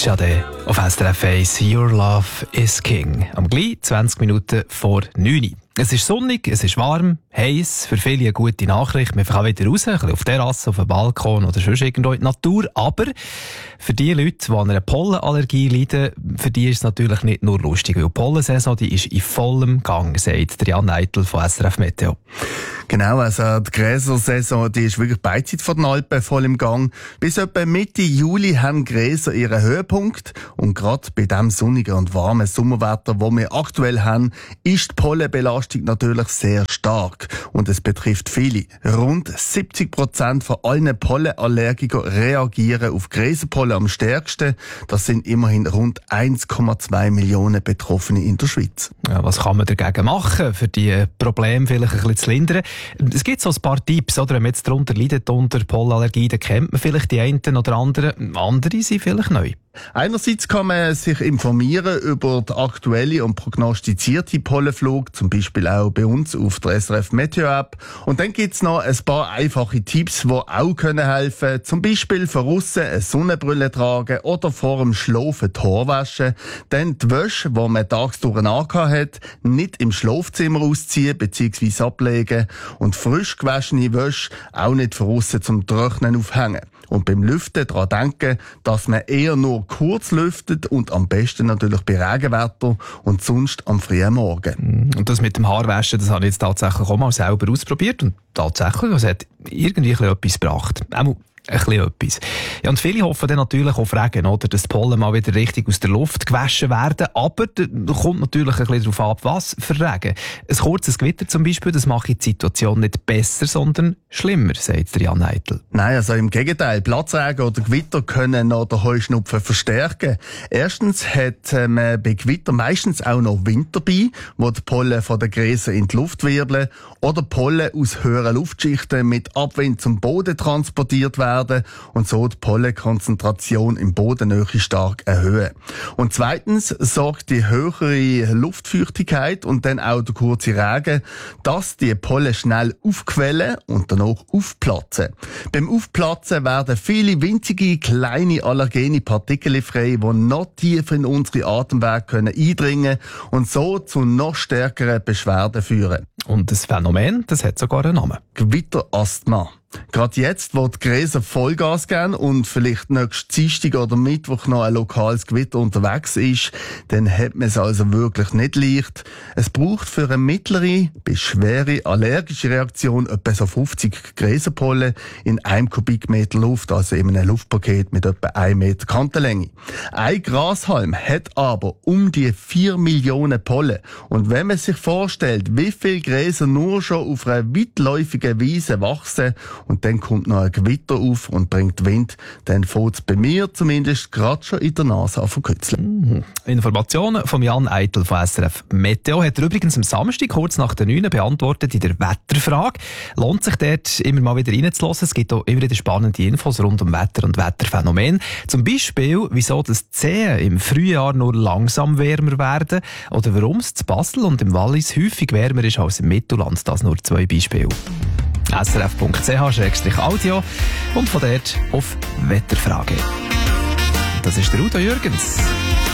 Sade auf SRF 1, Your Love is King. Am gleich 20 Minuten vor 9 Uhr. Es ist sonnig, es ist warm, heiß, für viele eine gute Nachricht. Man kann wieder raus, ein bisschen auf der Terrasse, auf dem Balkon oder sonst irgendwo in die Natur. Aber für die Leute, die an einer Pollenallergie leiden, für die ist es natürlich nicht nur lustig, weil die Pollensaison, die ist in vollem Gang, sagt Jan Eitel von SRF Meteo. Genau, also die Gräsersaison, die ist wirklich Beizeit von den Alpen voll im Gang. Bis etwa Mitte Juli haben Gräser ihren Höhepunkt. Und gerade bei dem sonnigen und warmen Sommerwetter, das wir aktuell haben, ist die Pollenbelastung natürlich sehr stark. Und es betrifft viele. Rund 70% von allen Pollenallergikern reagieren auf Gräserpollen am stärksten. Das sind immerhin rund 1,2 Millionen Betroffene in der Schweiz. Ja, was kann man dagegen machen, für die Probleme vielleicht ein bisschen zu lindern? Es gibt so ein paar Tipps, oder? Wenn man jetzt darunter leidet, unter Pollenallergie, dann kennt man vielleicht die einen oder anderen. Andere sind vielleicht neu. Einerseits kann man sich informieren über die aktuelle und prognostizierte Pollenflug, zum Beispiel auch bei uns auf der SRF Meteo App. Und dann gibt's noch ein paar einfache Tipps, die auch helfen können. Zum Beispiel von aussen eine Sonnenbrille tragen oder vor dem Schlafen die Haare waschen. Dann die Wäsche, die man tagsdurch angehabt hat, nicht im Schlafzimmer ausziehen bzw. ablegen. Und frisch gewaschene Wäsche auch nicht von aussen zum Trocknen aufhängen. Und beim Lüften daran denken, dass man eher nur kurz lüftet und am besten natürlich bei Regenwetter und sonst am frühen Morgen. Und das mit dem Haarwaschen, das habe ich jetzt tatsächlich auch mal selber ausprobiert und tatsächlich, es hat irgendwie etwas gebracht. Auch ein bisschen etwas. Ja, und viele hoffen dann natürlich auf Regen, oder? Dass die Pollen mal wieder richtig aus der Luft gewaschen werden. Aber da kommt natürlich ein bisschen darauf ab, was für Regen. Ein kurzes Gewitter zum Beispiel, das macht die Situation nicht besser, sondern schlimmer, sagt Jan Eitel. Nein, also im Gegenteil. Platzregen oder Gewitter können noch den Heuschnupfen verstärken. Erstens hat man bei Gewitter meistens auch noch Wind dabei, wo die Pollen von den Gräsern in die Luft wirbeln oder Pollen aus höheren Luftschichten mit Abwind zum Boden transportiert werden und so die Pollenkonzentration im Bodennähe stark erhöhen. Und zweitens sorgt die höhere Luftfeuchtigkeit und dann auch der kurze Regen, dass die Pollen schnell aufquellen und danach aufplatzen. Beim Aufplatzen werden viele winzige, kleine allergene Partikel frei, die noch tiefer in unsere Atemwege eindringen können und so zu noch stärkeren Beschwerden führen. Und das Phänomen, das hat sogar einen Namen. Gewitterasthma. Gerade jetzt, wo die Gräser Vollgas geben und vielleicht nächsten Dienstag oder Mittwoch noch ein lokales Gewitter unterwegs ist, dann hat man es also wirklich nicht leicht. Es braucht für eine mittlere bis schwere allergische Reaktion etwa so 50 Gräserpollen in 1 Kubikmeter Luft, also in einem Luftpaket mit etwa 1 Meter Kantenlänge. Ein Grashalm hat aber um die 4 Millionen Pollen. Und wenn man sich vorstellt, wie viele Gräser nur schon auf einer weitläufigen Wiese wachsen, und dann kommt noch ein Gewitter auf und bringt Wind, dann fängt es bei mir zumindest gerade schon in der Nase an zu kitzeln. Informationen von Jan Eitel von SRF Meteo hat er übrigens am Samstag kurz nach der 9 beantwortet in der Wetterfrage. Lohnt sich dort immer mal wieder reinzulassen. Es gibt auch immer wieder spannende Infos rund um Wetter und Wetterphänomen. Zum Beispiel, wieso das Zehen im Frühjahr nur langsam wärmer werden oder warum es zu Basel und im Wallis häufig wärmer ist als im Mittelland. Das nur 2 Beispiele. srf.ch/audio und von dort auf Wetterfrage. Das ist der Udo Jürgens.